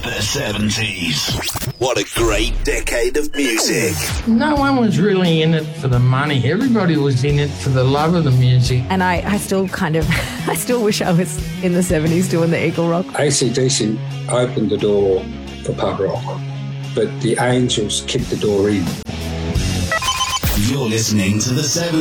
The 70s. What a great decade of music. No one was really in it for the money. Everybody was in it for the love of the music. And I still I still wish I was in the 70s doing the Eagle Rock. AC/DC opened the door for pub rock, but the Angels kicked the door in. You're listening to the 70s.